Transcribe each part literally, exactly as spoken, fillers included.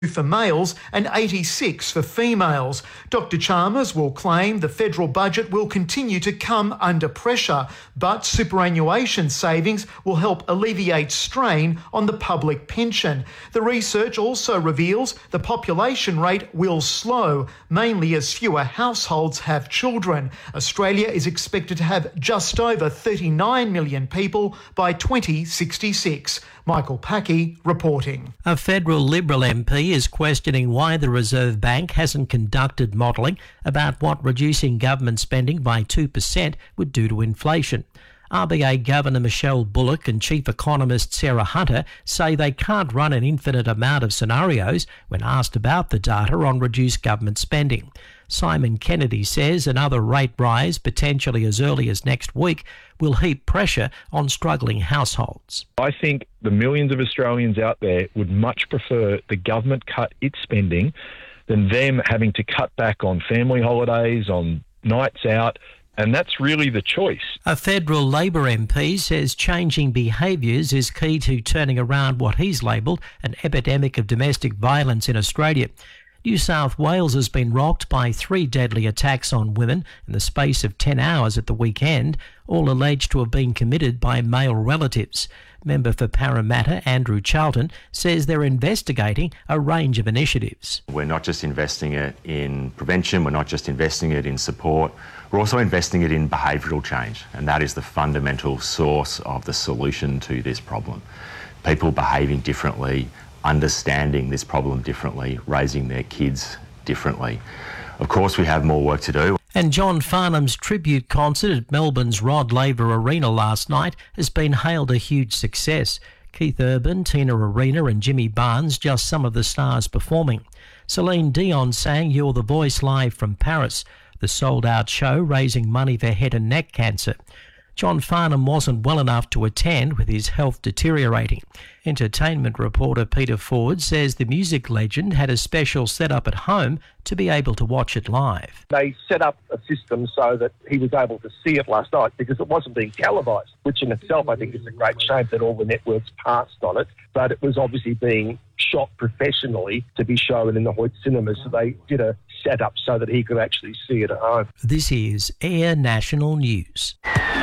for males and eighty-six for females. Doctor Chalmers will claim the federal budget will continue to come under pressure, but superannuation savings will help alleviate strain on the public pension. The research also reveals the population rate will slow, mainly as fewer households have children. Australia is expected to have just over thirty-nine million people by twenty sixty-six. Michael Packey reporting. A federal Liberal M P is questioning why the Reserve Bank hasn't conducted modelling about what reducing government spending by two percent would do to inflation. R B A Governor Michelle Bullock and Chief Economist Sarah Hunter say they can't run an infinite amount of scenarios when asked about the data on reduced government spending. Simon Kennedy says another rate rise, potentially as early as next week, will heap pressure on struggling households. I think the millions of Australians out there would much prefer the government cut its spending than them having to cut back on family holidays, on nights out, and that's really the choice. A federal Labor M P says changing behaviours is key to turning around what he's labelled an epidemic of domestic violence in Australia. New South Wales has been rocked by three deadly attacks on women in the space of ten hours at the weekend, all alleged to have been committed by male relatives. Member for Parramatta, Andrew Charlton, says they're investigating a range of initiatives. We're not just investing it in prevention, we're not just investing it in support, we're also investing it in behavioural change, and that is the fundamental source of the solution to this problem. People behaving differently, understanding this problem differently, raising their kids differently. Of course, we have more work to do. And John Farnham's tribute concert at Melbourne's Rod Laver Arena last night has been hailed a huge success. Keith Urban, Tina Arena and Jimmy Barnes, just some of the stars performing. Celine Dion sang You're the Voice live from Paris. The sold-out show raising money for head and neck cancer. John Farnham wasn't well enough to attend with his health deteriorating. Entertainment reporter Peter Ford says the music legend had a special setup at home to be able to watch it live. They set up a system so that he was able to see it last night because it wasn't being televised, which in itself I think is a great shame that all the networks passed on it, but it was obviously being shot professionally to be shown in the Hoyt cinemas, so they did a setup so that he could actually see it at home. This is Air National News.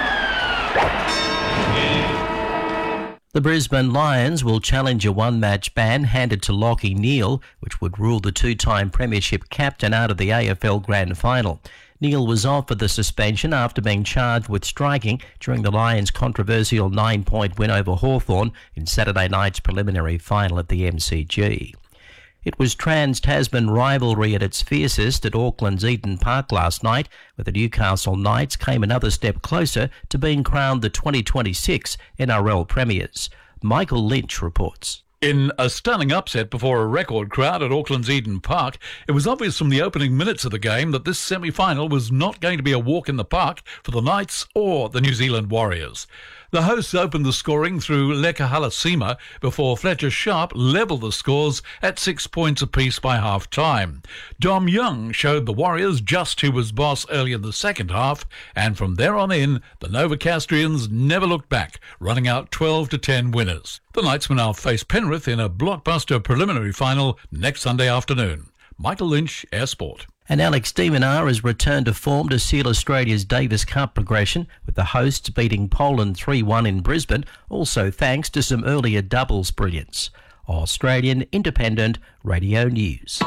The Brisbane Lions will challenge a one-match ban handed to Lachie Neale, which would rule the two-time premiership captain out of the A F L Grand Final. Neale was offered the suspension after being charged with striking during the Lions' controversial nine-point win over Hawthorn in Saturday night's preliminary final at the M C G. It was Trans-Tasman rivalry at its fiercest at Auckland's Eden Park last night, where the Newcastle Knights came another step closer to being crowned the twenty twenty-six N R L Premiers. Michael Lynch reports. In a stunning upset before a record crowd at Auckland's Eden Park, it was obvious from the opening minutes of the game that this semi-final was not going to be a walk in the park for the Knights or the New Zealand Warriors. The hosts opened the scoring through Leka Halasima before Fletcher Sharp levelled the scores at six points apiece by half-time. Dom Young showed the Warriors just who was boss early in the second half, and from there on in, the Novocastrians never looked back, running out twelve to ten winners. The Knights will now face Penrith in a blockbuster preliminary final next Sunday afternoon. Michael Lynch, Air Sport. And Alex de Minaur has returned to form to seal Australia's Davis Cup progression, with the hosts beating Poland three one in Brisbane, also thanks to some earlier doubles brilliance. Australian Independent Radio News.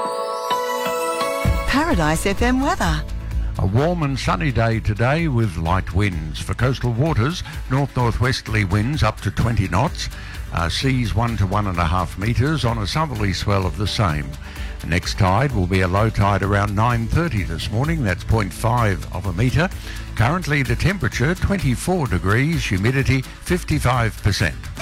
Paradise F M weather. A warm and sunny day today with light winds. For coastal waters, north-northwesterly winds up to twenty knots, uh, seas one to one and a half metres on a southerly swell of the same. The next tide will be a low tide around nine thirty this morning, that's zero point five of a metre. Currently the temperature twenty-four degrees, humidity fifty-five percent.